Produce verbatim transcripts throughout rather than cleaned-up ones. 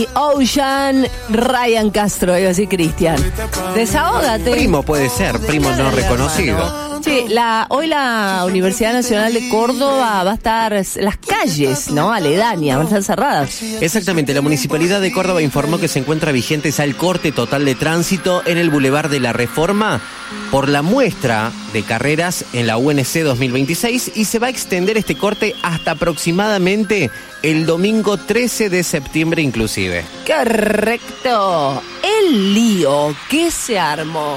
Ocean, Ryan Castro, iba a decir Cristian. Desahógate. Primo puede ser, primo no reconocido. Sí, la, hoy la Universidad Nacional de Córdoba va a estar, las calles, ¿no? Aledañas, van a estar cerradas. Exactamente, la Municipalidad de Córdoba informó que se encuentra vigente ya el corte total de tránsito en el Boulevard de la Reforma por la muestra de carreras en la U N C dos mil veintiséis y se va a extender este corte hasta aproximadamente el domingo trece de septiembre inclusive. Correcto. El lío que se armó.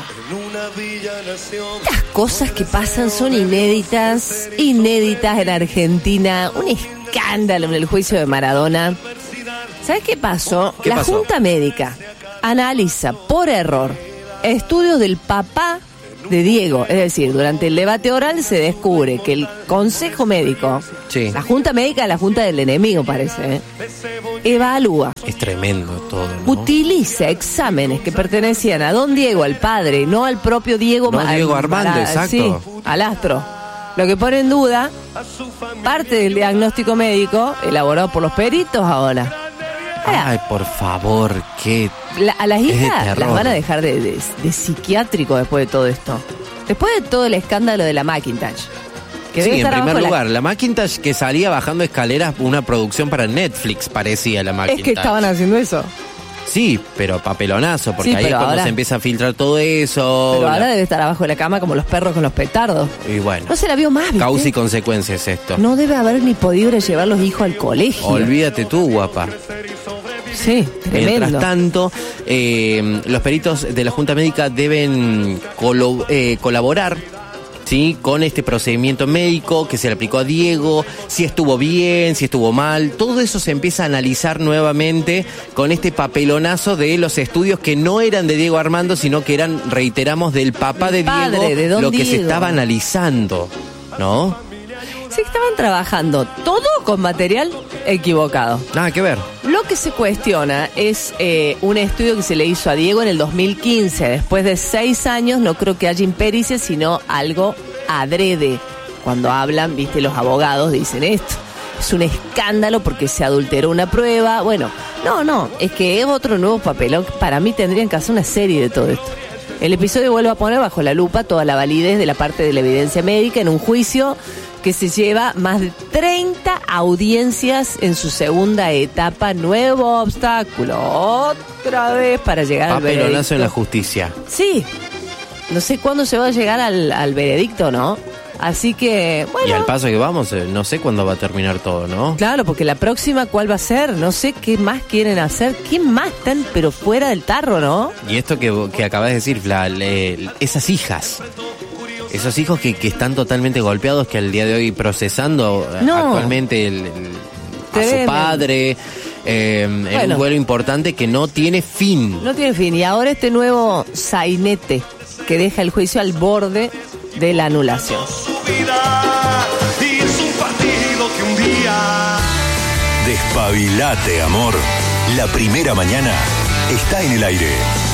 Estas cosas que pasan son inéditas, inéditas en Argentina. Un escándalo en el juicio de Maradona. ¿Sabes qué pasó? ¿Qué la pasó? Junta Médica analiza por error estudios del papá de Diego. Es decir, durante el debate oral se descubre que el Consejo Médico, Sí. la Junta Médica, la Junta del enemigo parece, ¿eh? evalúa, Es tremendo todo, ¿no? utiliza exámenes que pertenecían a don Diego, al padre, no al propio Diego. No, al- Diego Armando, al- exacto. Sí, al astro. Lo que pone en duda parte del diagnóstico médico elaborado por los peritos ahora. Ahora, Ay, por favor, qué... la- a las es de hijas terror. las van a dejar de, de- de psiquiátrico después de todo esto. Después de todo el escándalo de la Macintosh. Que Sí, debe en estar primer abajo la- lugar, la Macintosh que salía bajando escaleras, una producción para Netflix parecía la Macintosh. Es que estaban haciendo eso. Sí, pero papelonazo, porque Sí, ahí es pero cuando ahora- se empieza a filtrar todo eso. Pero la- ahora debe estar abajo de la cama como los perros con los petardos. Y bueno, No se la vio más, ¿viste? causa y consecuencias esto. No debe haber ni podido ir a llevar los hijos al colegio. Olvídate tú, guapa. Sí, tremendo. Mientras tanto, eh, los peritos de la Junta Médica deben colo- eh, colaborar, ¿sí?, con este procedimiento médico que se le aplicó a Diego, si estuvo bien, si estuvo mal. Todo eso se empieza a analizar nuevamente con este papelonazo de los estudios que no eran de Diego Armando, sino que eran, reiteramos, del papá de El padre, Diego, de don lo que se Diego. estaba analizando, ¿no? Sí, estaban trabajando todo con material equivocado. Nada que ver. Lo que se cuestiona es eh, un estudio que se le hizo a Diego en el dos mil quince. Después de seis años, no creo que haya impericia, sino algo adrede. Cuando hablan, viste, los abogados dicen esto. Es un escándalo porque se adulteró una prueba. Bueno, no, no, es que es otro nuevo papelón. Para mí tendrían que hacer una serie de todo esto. El episodio vuelve a poner bajo la lupa toda la validez de la parte de la evidencia médica en un juicio que se lleva más de treinta audiencias en su segunda etapa. Nuevo obstáculo, otra vez para llegar al veredicto. Papelonazo en la justicia. Sí, no sé cuándo se va a llegar al, al veredicto, ¿no? Así que, bueno. Y al paso que vamos, eh, no sé cuándo va a terminar todo, ¿no? Claro, porque la próxima, ¿cuál va a ser? No sé qué más quieren hacer. ¿Qué más están, pero fuera del tarro, no? Y esto que, que acabas de decir, Fla, le- esas hijas, esos hijos que, que están totalmente golpeados, que al día de hoy procesando eh, No. actualmente el- el- a su Tremendo. padre, eh, en Bueno. un vuelo importante que no tiene fin. No tiene fin. Y ahora este nuevo sainete que deja el juicio al borde de la anulación. Y es un partido que un día. Despabilate, amor. La primera mañana está en el aire.